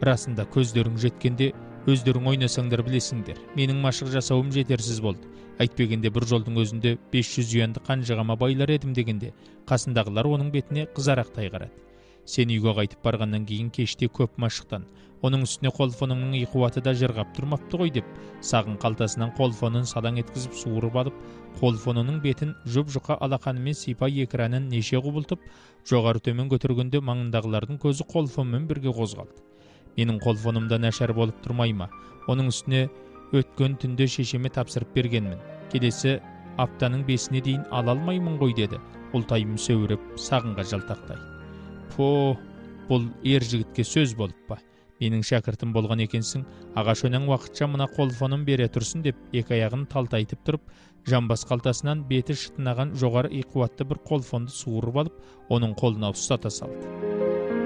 расында көздерің жеткенде өздерің ойнасаңдар білесіңдер. Менің машық жасауым жетерсіз болды. Әйтпегенде бір жолдың өзінде 500 юанды қанжығама байлар едім дегенде, қасындағылар оның бетіне қызарақтай қарады. Сен үйге қайтып барғаннан кейін кеште көп машықтан, оның үстіне қолфоныңның иқуаты да жырғап тұрмапты ғой деп, сағын қалтасынан қолфонын салаң еткізіп суырып алып, қолфонының бетін жұп-жұқа алақанымен сипай экранын неше құбылтып, жоғары төмен көтергенде маңындағылардың көзі қолфонмен бірге қозғалды. Менің қолфонымда нашар болып тұрмай ма? Оның үстіне өткен түнде шешеме тапсырып бергенмін. Келесі аптаның 5-іне дейін ала алмаймын ғой деді. Ұлтайым сөйреп сағынға жалтақтай. По, бұл ер жігітке сөз болып па? Менің шәкіртім болған екенсің, ағаш өнен уақытша мына қолфоным бере тұрсын деп, екі аяғын талтайтып тұрып, жамбас қалтасынан беті шытынаған жоғары иқуатты бір қолфонды суырып алып, оның қолына ұстата салды.